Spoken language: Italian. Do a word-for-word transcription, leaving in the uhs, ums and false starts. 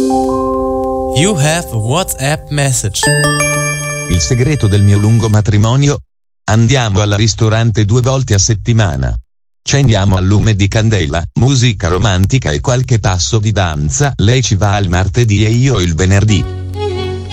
You have a WhatsApp message. Il segreto del mio lungo matrimonio? Andiamo al ristorante due volte a settimana. Accendiamo al lume di candela, musica romantica e qualche passo di danza. Lei ci va il martedì e io il venerdì.